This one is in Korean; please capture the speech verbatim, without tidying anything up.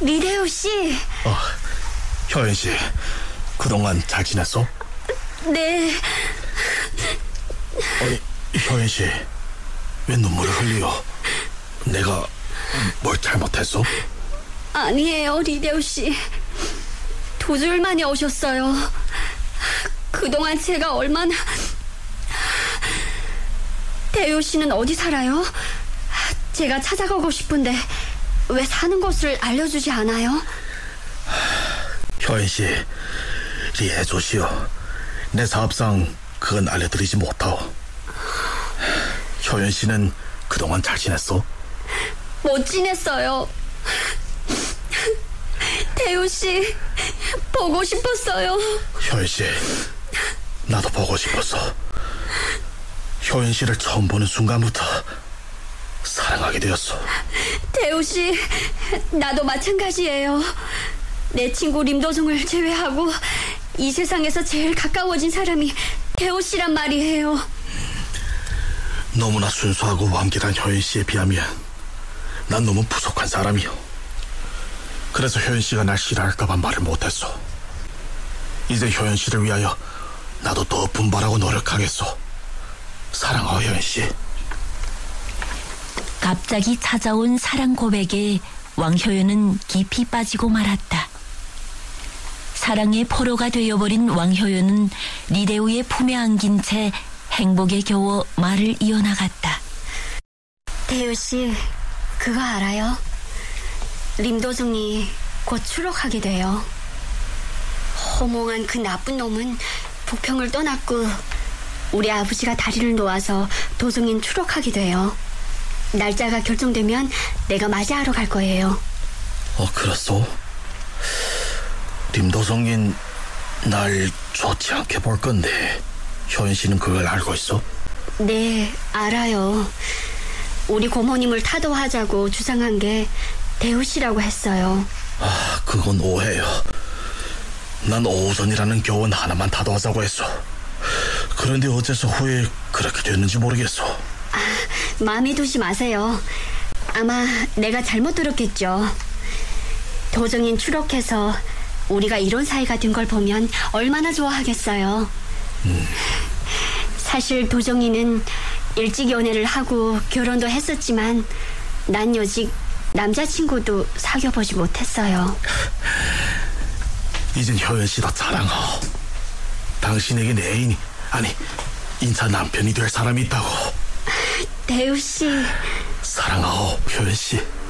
리대우 씨. 어, 효연 씨, 그동안 잘 지냈어? 네. 아니, 효연 씨, 왜 눈물을 흘려? 내가 뭘 잘못했어? 아니에요, 리대우 씨. 두 줄 만에 오셨어요. 그동안 제가 얼마나... 대우 씨는 어디 살아요? 제가 찾아가고 싶은데 왜 사는 곳을 알려주지 않아요? 효연 씨, 이해해 주시오. 내 사업상 그건 알려드리지 못하오. 효연 씨는 그동안 잘 지냈어? 못 지냈어요. 대우 씨 보고 싶었어요. 효연 씨, 나도 보고 싶었어. 효연 씨를 처음 보는 순간부터 사랑하게 되었어. 대우 씨, 나도 마찬가지예요. 내 친구 림도성을 제외하고 이 세상에서 제일 가까워진 사람이 대우 씨란 말이에요. 너무나 순수하고 완결한 효연 씨에 비하면 난 너무 부족한 사람이요. 그래서 효연 씨가 날 싫어할까봐 말을 못했어. 이제 효연 씨를 위하여 나도 더 분발하고 노력하겠어. 사랑하오, 효연 씨. 갑자기 찾아온 사랑 고백에 왕효연은 깊이 빠지고 말았다. 사랑의 포로가 되어버린 왕효연은 리대우의 품에 안긴 채 행복에 겨워 말을 이어나갔다. 대우 씨, 그거 알아요? 림도중이 곧 추록하게 돼요. 허몽한 그 나쁜 놈은 북평을 떠났고 우리 아버지가 다리를 놓아서 도중인 추록하게 돼요. 날짜가 결정되면 내가 맞이하러 갈 거예요. 어, 그렇소? 림도성인 날 좋지 않게 볼 건데 효연 씨는 그걸 알고 있어? 네, 알아요. 우리 고모님을 타도하자고 주장한 게 대우 씨라고 했어요. 아, 그건 오해요. 난 오전이라는 교원 하나만 타도하자고 했어. 그런데 어째서 후에 그렇게 됐는지 모르겠어. 아, 마음에 두지 마세요. 아마 내가 잘못 들었겠죠. 도정인 추록해서 우리가 이런 사이가 된 걸 보면 얼마나 좋아하겠어요. 음. 사실 도정이는 일찍 연애를 하고 결혼도 했었지만 난 여직 남자친구도 사귀어보지 못했어요. 이젠 효연 씨도 자랑하오. 당신에게 내 애인이, 아니 인차 남편이 될 사람이 있다고. 대우 씨, 사랑하오, 효연 씨.